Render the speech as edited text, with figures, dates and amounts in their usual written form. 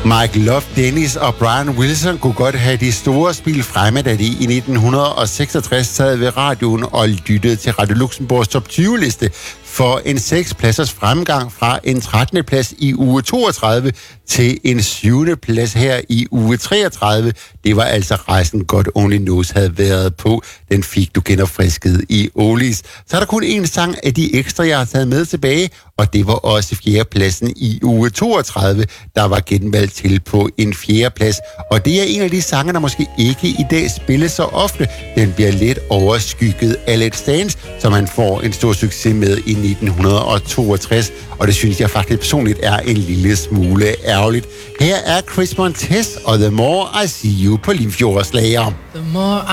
Mike Love, Dennis og Brian Wilson kunne godt have de store spil fremme, da de i 1966 sad ved radioen og lyttede til Radio Luxembourgs top 20-liste for en 6-pladsers fremgang fra en 13. plads i uge 32 til en 7. plads her i uge 33. Det var altså rejsen God Only Knows havde været på. Den fik du genopfrisket i Oldies. Så er der kun en sang af de ekstra, jeg har taget med tilbage, og det var også 4. pladsen i uge 32, der var genvalgt til på en 4. plads. Og det er en af de sange, der måske ikke i dag spilles så ofte. Den bliver lidt overskygget af Let's Dance, som man får en stor succes med i 1962. Og det synes jeg faktisk personligt er en lille smule ærgerligt. Her er Chris Montez og The More I See You på Limfjordsslager.